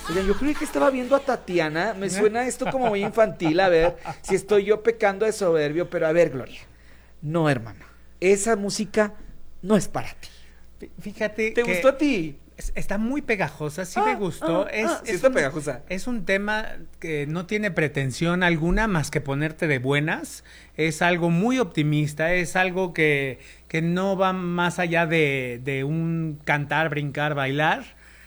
Oigan, yo creo que estaba viendo a Tatiana. Me suena esto como muy infantil. A ver si estoy yo pecando de soberbio. Pero a ver, Gloria. No, hermana. Esa música no es para ti. Fíjate ¿Te que gustó a ti? está muy pegajosa, sí me gustó. Sí está pegajosa. Es un tema que no tiene pretensión alguna más que ponerte de buenas. Es algo muy optimista, es algo que no va más allá de un cantar, brincar, bailar.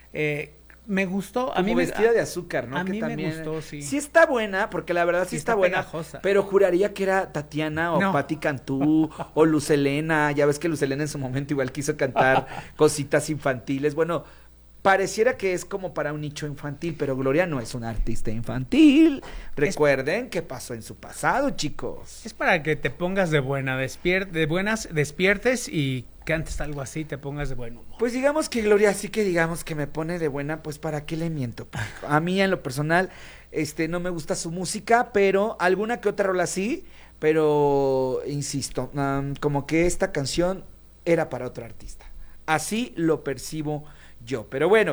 Me gustó. Como vestida de azúcar, ¿no? A que mí también, me gustó, sí. Sí está buena, porque la verdad sí está buena. Pegajosa. Pero juraría que era Tatiana o No. Patti Cantú o Luz Helena. Ya ves que Luz Helena en su momento igual quiso cantar cositas infantiles. Bueno, pareciera que es como para un nicho infantil, pero Gloria no es una artista infantil. Recuerden qué pasó en su pasado, chicos. Es para que te pongas de buenas, despiertes y cantes algo así, te pongas de buen humor. Pues digamos que Gloria sí que digamos que me pone de buena, pues para qué le miento. A mí en lo personal, no me gusta su música, pero alguna que otra rola sí, pero insisto, como que esta canción era para otro artista. Así lo percibo yo. Pero bueno,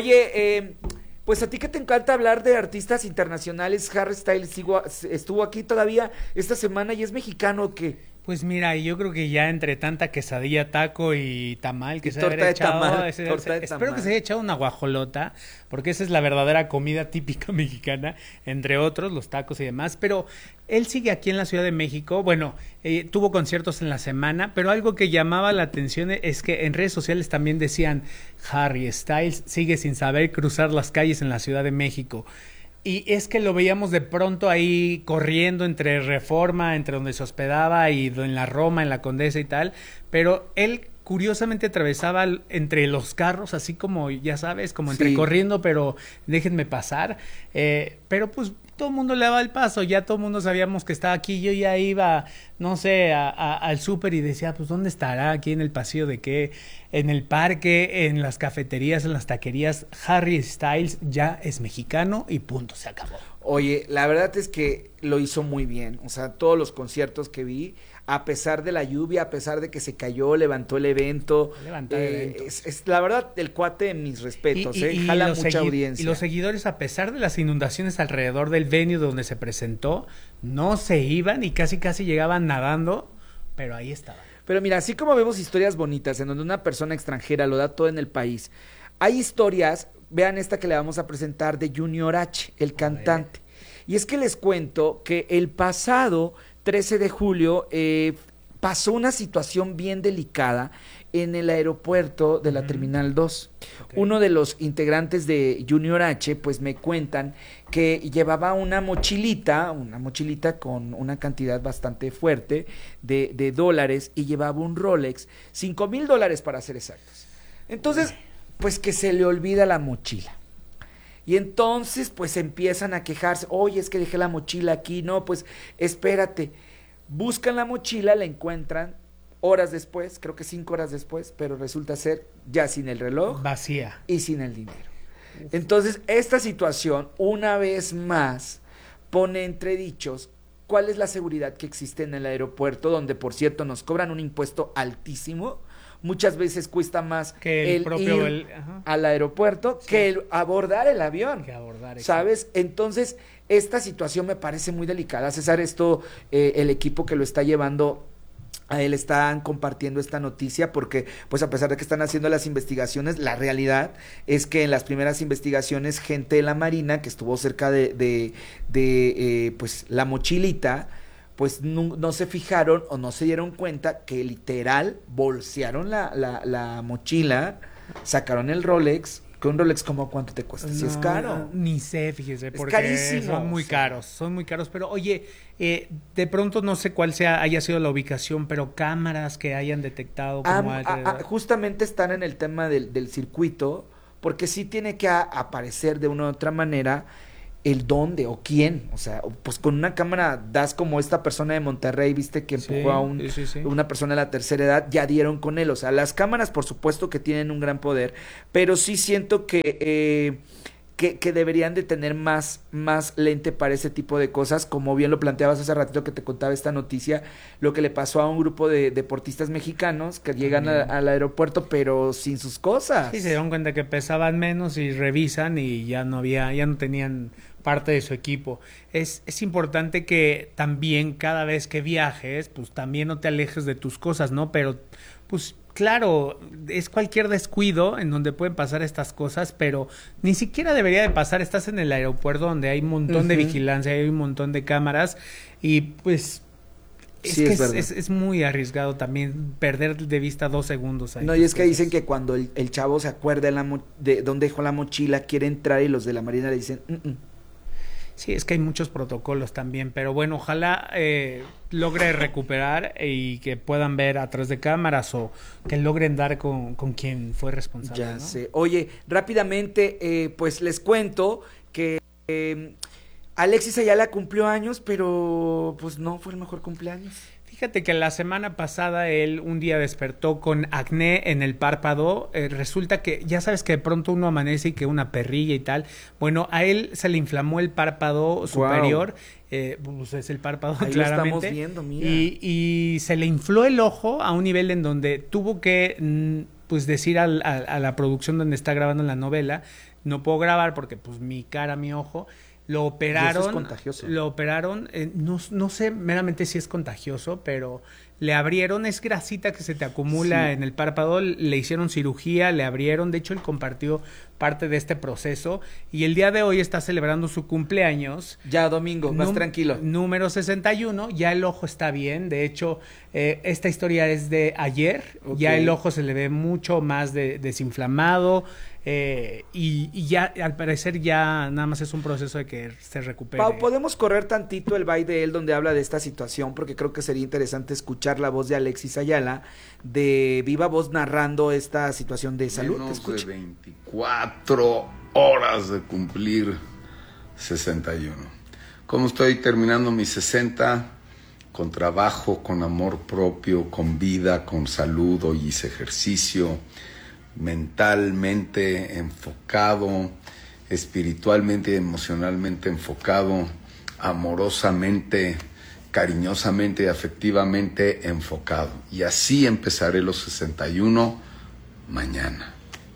oye, pues a ti que te encanta hablar de artistas internacionales, Harry Styles estuvo aquí todavía esta semana y es mexicano que... Pues mira, yo creo que ya entre tanta quesadilla, taco y tamal que Y se torta debe haber de tamal, echado, torta de espero tamal. que se haya echado una guajolota, porque esa es la verdadera comida típica mexicana, entre otros, los tacos y demás, pero él sigue aquí en la Ciudad de México, bueno, tuvo conciertos en la semana, pero algo que llamaba la atención es que en redes sociales también decían, Harry Styles sigue sin saber cruzar las calles en la Ciudad de México. Y es que lo veíamos de pronto ahí corriendo entre Reforma, entre donde se hospedaba y en la Roma, en la Condesa y tal, pero él curiosamente atravesaba entre los carros, así como, ya sabes, como entre Sí. corriendo, pero déjenme pasar, pero pues todo el mundo le daba el paso, ya todo el mundo sabíamos que estaba aquí, yo ya iba, no sé, al súper y decía, pues ¿dónde estará? Aquí en el pasillo de qué, en el parque, en las cafeterías, en las taquerías. Harry Styles ya es mexicano y punto, se acabó. Oye, la verdad es que lo hizo muy bien, o sea, todos los conciertos que vi, a pesar de la lluvia, a pesar de que se cayó, levantó el evento, Levantó el evento. Es la verdad, el cuate, mis respetos, jala mucha audiencia. Y los seguidores, a pesar de las inundaciones alrededor del venue donde se presentó, no se iban y casi llegaban nadando, pero ahí estaban. Pero mira, así como vemos historias bonitas en donde una persona extranjera lo da todo en el país, hay historias, vean esta que le vamos a presentar de Junior H, el cantante. Y es que les cuento que el pasado 13 de julio pasó una situación bien delicada en el aeropuerto de la Terminal 2. Okay. Uno de los integrantes de Junior H, pues me cuentan que llevaba una mochilita con una cantidad bastante fuerte de dólares y llevaba un Rolex, $5,000 para ser exactos. Entonces, pues que se le olvida la mochila. Y entonces, pues empiezan a quejarse, oye, es que dejé la mochila aquí, no, pues espérate. Buscan la mochila, la encuentran horas después, creo que 5 horas después, pero resulta ser ya sin el reloj. Vacía. Y sin el dinero. Entonces, esta situación, una vez más, pone entredichos cuál es la seguridad que existe en el aeropuerto, donde, por cierto, nos cobran un impuesto altísimo. Muchas veces cuesta más que el propio ir al aeropuerto, sí, que el abordar el avión, ¿sabes? Entonces, esta situación me parece muy delicada. César, el equipo que lo está llevando, a él están compartiendo esta noticia porque, pues a pesar de que están haciendo las investigaciones, la realidad es que en las primeras investigaciones, gente de la Marina que estuvo cerca de pues la mochilita, pues no se fijaron o no se dieron cuenta que literal bolsearon la mochila, sacaron el Rolex, que un Rolex como ¿cuánto te cuesta? Si es caro. Ni sé, fíjese, porque carísimo, son muy caros, pero oye, de pronto no sé cuál haya sido la ubicación, pero cámaras que hayan detectado como justamente están en el tema del circuito, porque sí tiene que aparecer de una u otra manera el dónde o quién, o sea, pues con una cámara das como esta persona de Monterrey, viste que empujó a una persona de la tercera edad, ya dieron con él, o sea, las cámaras por supuesto que tienen un gran poder, pero sí siento que que deberían de tener más lente para ese tipo de cosas, como bien lo planteabas hace ratito que te contaba esta noticia, lo que le pasó a un grupo de deportistas mexicanos que llegan al aeropuerto pero sin sus cosas. Sí, se dieron cuenta que pesaban menos y revisan y ya no tenían parte de su equipo. Es importante que también cada vez que viajes, pues también no te alejes de tus cosas, ¿no? Pero, pues claro, es cualquier descuido en donde pueden pasar estas cosas, pero ni siquiera debería de pasar. Estás en el aeropuerto donde hay un montón de vigilancia, hay un montón de cámaras y pues es muy arriesgado también perder de vista 2 segundos ahí. No, y es que dicen que cuando el chavo se acuerda de dónde dejó la mochila, quiere entrar y los de la Marina le dicen Sí, es que hay muchos protocolos también, pero bueno, ojalá logre recuperar y que puedan ver a través de cámaras o que logren dar con quien fue responsable. Ya ¿no? sé. Oye, rápidamente, pues les cuento que Alexis Ayala cumplió años, pero pues no fue el mejor cumpleaños. Fíjate que la semana pasada él un día despertó con acné en el párpado. Resulta que ya sabes que de pronto uno amanece y que una perrilla y tal. Bueno, a él se le inflamó el párpado superior. Pues es el párpado ahí claramente. Lo estamos viendo, mira. Y se le infló el ojo a un nivel en donde tuvo que pues decir a la producción donde está grabando la novela, no puedo grabar porque pues mi ojo. Lo operaron. Eso es contagioso. Lo operaron, no sé meramente si es contagioso, pero le abrieron, es grasita que se te acumula en el párpado, le hicieron cirugía, le abrieron, de hecho él compartió parte de este proceso y el día de hoy está celebrando su cumpleaños. Ya domingo, más tranquilo. Número 61, ya el ojo está bien, de hecho esta historia es de ayer, ya el ojo se le ve mucho más desinflamado. Y ya al parecer ya nada más es un proceso de que se recupere. Pau, ¿podemos correr tantito el baile de él donde habla de esta situación? Porque creo que sería interesante escuchar la voz de Alexis Ayala de viva voz narrando esta situación de salud. Menos de 24 horas de cumplir 61. ¿Cómo estoy terminando mis 60? Con trabajo, con amor propio, con vida, con salud. Hoy hice ejercicio, mentalmente enfocado, espiritualmente y emocionalmente enfocado, amorosamente, cariñosamente y afectivamente enfocado. Y así empezaré los 61 mañana.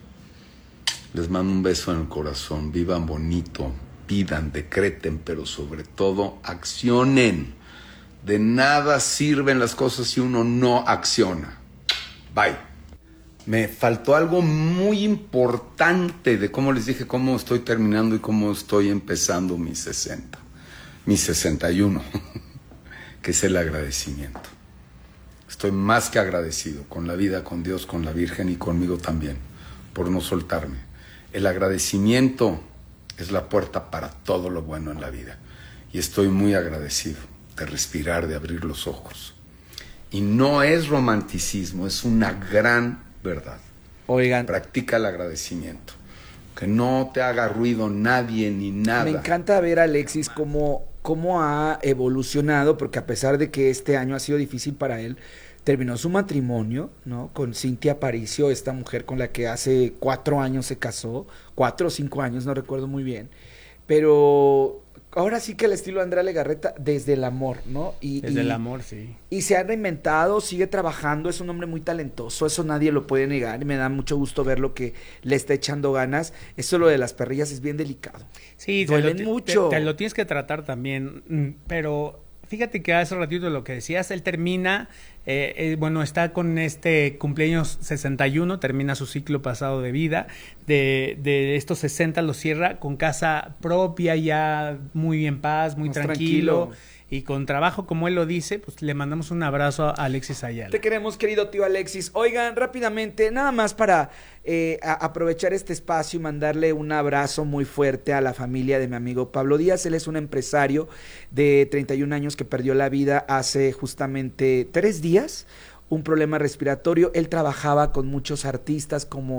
Les mando un beso en el corazón, vivan bonito, pidan, decreten, pero sobre todo accionen. De nada sirven las cosas si uno no acciona. Bye. Me faltó algo muy importante de cómo les dije, cómo estoy terminando y cómo estoy empezando mis 60, mis 61, que es el agradecimiento. Estoy más que agradecido con la vida, con Dios, con la Virgen y conmigo también, por no soltarme. El agradecimiento es la puerta para todo lo bueno en la vida. Y estoy muy agradecido de respirar, de abrir los ojos. Y no es romanticismo, es una gran verdad. Oigan, practica el agradecimiento, que no te haga ruido nadie ni nada. Me encanta ver a Alexis cómo ha evolucionado, porque a pesar de que este año ha sido difícil para él, terminó su matrimonio, ¿no? Con Cintia Aparicio, esta mujer con la que hace 4 años se casó, 4 o 5 años, no recuerdo muy bien, pero ahora sí que el estilo de Andrea Legarreta, desde el amor, ¿no? Desde el amor, sí. Y se ha reinventado, sigue trabajando, es un hombre muy talentoso, eso nadie lo puede negar, y me da mucho gusto ver lo que le está echando ganas. Eso lo de las perrillas es bien delicado. Sí, duelen mucho. Te lo tienes que tratar también, pero fíjate que hace ratito lo que decías, él termina, bueno, está con este cumpleaños 61, termina su ciclo pasado de vida, de estos 60 lo cierra con casa propia, ya muy en paz, muy tranquilo. Y con trabajo, como él lo dice, pues le mandamos un abrazo a Alexis Ayala. Te queremos, querido tío Alexis. Oigan, rápidamente, nada más para aprovechar este espacio y mandarle un abrazo muy fuerte a la familia de mi amigo Pablo Díaz. Él es un empresario de 31 años que perdió la vida hace justamente 3 días. Un problema respiratorio. Él trabajaba con muchos artistas como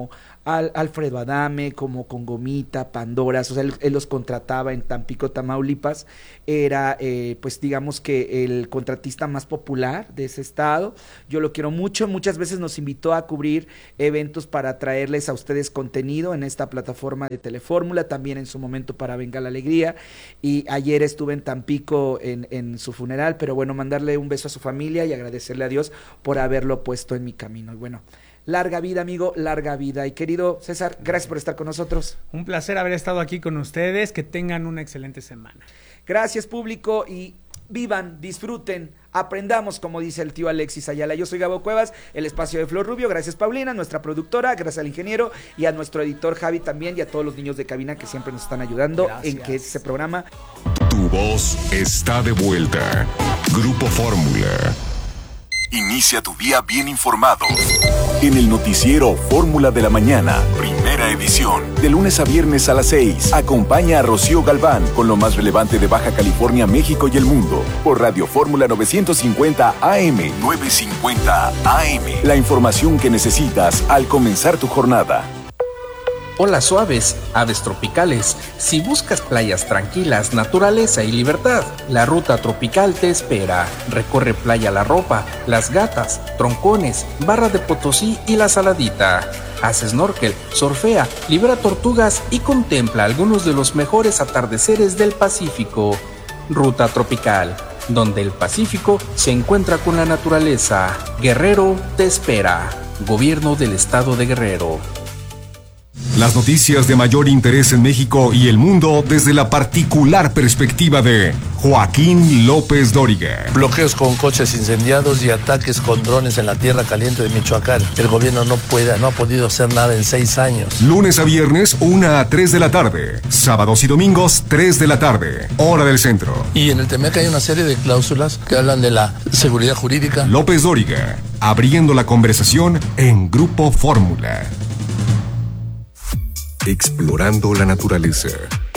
Alfredo Adame, como con Gomita, Pandoras, o sea, él los contrataba en Tampico, Tamaulipas, era pues digamos que el contratista más popular de ese estado. Yo lo quiero mucho, muchas veces nos invitó a cubrir eventos para traerles a ustedes contenido en esta plataforma de Telefórmula, también en su momento para Venga la Alegría, y ayer estuve en Tampico en su funeral, pero bueno, mandarle un beso a su familia y agradecerle a Dios por haberlo puesto en mi camino. Y bueno, larga vida, amigo, larga vida. Y querido César, gracias por estar con nosotros. Un placer haber estado aquí con ustedes, que tengan una excelente semana. Gracias, público, y vivan, disfruten, aprendamos, como dice el tío Alexis Ayala. Yo soy Gabo Cuevas, el espacio de Flor Rubio. Gracias, Paulina, nuestra productora, gracias al ingeniero y a nuestro editor Javi también, y a todos los niños de cabina que siempre nos están ayudando en que este programa. Tu voz está de vuelta. Grupo Fórmula. Inicia tu día bien informado. En el noticiero Fórmula de la Mañana, primera edición. De lunes a viernes a las 6. Acompaña a Rocío Galván con lo más relevante de Baja California, México y el mundo. Por Radio Fórmula 950 AM. 950 AM. La información que necesitas al comenzar tu jornada. Olas suaves, aves tropicales. Si buscas playas tranquilas, naturaleza y libertad, la ruta tropical te espera. Recorre Playa La Ropa, Las Gatas, Troncones, Barra de Potosí y La Saladita. Haz snorkel, surfea, libera tortugas y contempla algunos de los mejores atardeceres del Pacífico. Ruta tropical, donde el Pacífico se encuentra con la naturaleza. Guerrero te espera. Gobierno del Estado de Guerrero. Las noticias de mayor interés en México y el mundo desde la particular perspectiva de Joaquín López Dóriga. Bloqueos con coches incendiados y ataques con drones en la tierra caliente de Michoacán. El gobierno no ha podido hacer nada en 6 años. Lunes a viernes, 1 a 3 de la tarde. Sábados y domingos, 3 de la tarde. Hora del centro. Y en el TEMEC hay una serie de cláusulas que hablan de la seguridad jurídica. López Dóriga, abriendo la conversación en Grupo Fórmula. Explorando la naturaleza.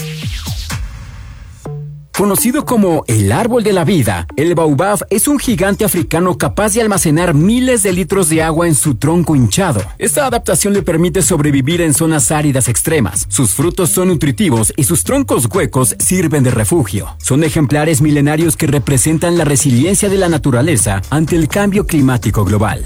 Conocido como el árbol de la vida, el baobab es un gigante africano capaz de almacenar miles de litros de agua en su tronco hinchado. Esta adaptación le permite sobrevivir en zonas áridas extremas. Sus frutos son nutritivos y sus troncos huecos sirven de refugio. Son ejemplares milenarios que representan la resiliencia de la naturaleza ante el cambio climático global.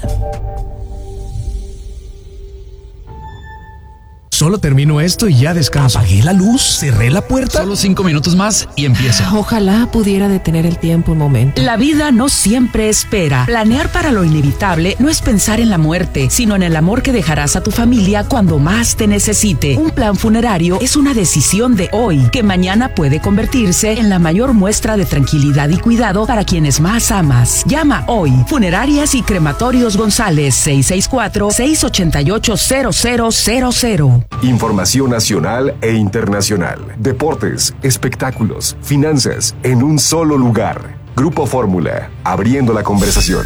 Solo termino esto y ya descanso. Apagué la luz, cerré la puerta. Solo 5 minutos más y empiezo. Ojalá pudiera detener el tiempo un momento. La vida no siempre espera. Planear para lo inevitable no es pensar en la muerte, sino en el amor que dejarás a tu familia cuando más te necesite. Un plan funerario es una decisión de hoy, que mañana puede convertirse en la mayor muestra de tranquilidad y cuidado para quienes más amas. Llama hoy. Funerarias y Crematorios González, 664-688-0000. Información nacional e internacional. Deportes, espectáculos, finanzas, en un solo lugar. Grupo Fórmula, abriendo la conversación.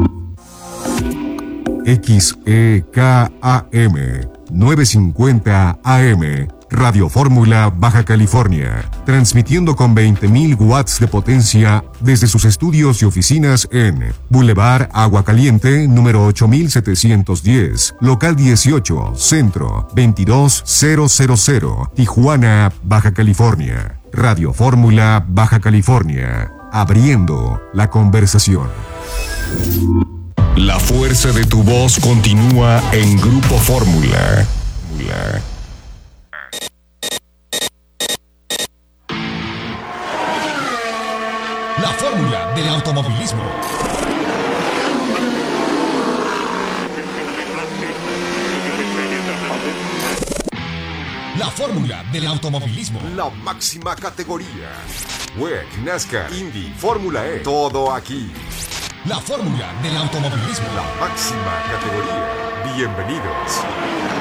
XEKAM 950 AM, Radio Fórmula, Baja California, transmitiendo con 20.000 watts de potencia desde sus estudios y oficinas en Boulevard Agua Caliente, número 8710, local 18, centro 22000, Tijuana, Baja California. Radio Fórmula, Baja California, abriendo la conversación. La fuerza de tu voz continúa en Grupo Fórmula. La fórmula del automovilismo. La fórmula del automovilismo. La máxima categoría. WEC, NASCAR, Indy, Fórmula E. Todo aquí. La fórmula del automovilismo. La máxima categoría. Bienvenidos.